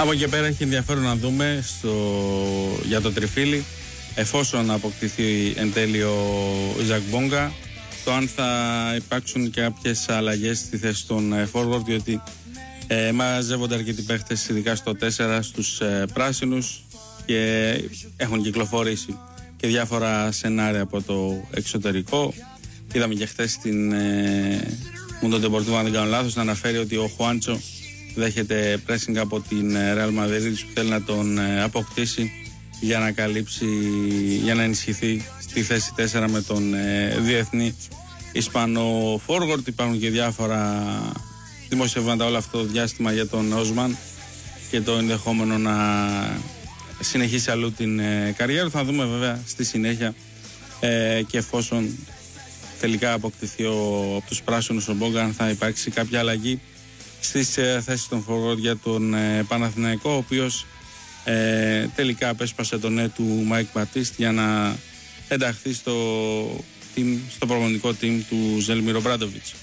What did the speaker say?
Από εκεί πέρα έχει ενδιαφέρον να δούμε για το τριφύλι, εφόσον αποκτηθεί εν τέλει ο Ιζακ Μπόγκα, το αν θα υπάρξουν και κάποιες αλλαγές στη θέση των forward, διότι μαζεύονται αρκετοί παίχτες, ειδικά στο 4 στους πράσινους, και έχουν κυκλοφορήσει και διάφορα σενάρια από το εξωτερικό. Είδαμε και χθες στην Mundo Deportivo, αν δεν κάνω λάθος, να αναφέρει ότι ο Χουάντσο δέχεται pressing από την Real Madrid που θέλει να τον αποκτήσει για να καλύψει, για να ενισχυθεί στη θέση 4 με τον διεθνή Ισπανό forward. Υπάρχουν και διάφορα δημοσιεύματα όλο αυτό το διάστημα για τον Όσμαν και το ενδεχόμενο να συνεχίσει αλλού την καριέρα. Θα δούμε βέβαια στη συνέχεια και εφόσον τελικά αποκτηθεί από τους πράσινους ο Μπόγκα, αν θα υπάρξει κάποια αλλαγή στις θέσεις των forward για τον Παναθηναϊκό, ο οποίος τελικά απέσπασε το ναι του Μάικ Μπατίστ για να ενταχθεί στο προπονητικό team του Ζέλμιρο Μπράντοβιτς.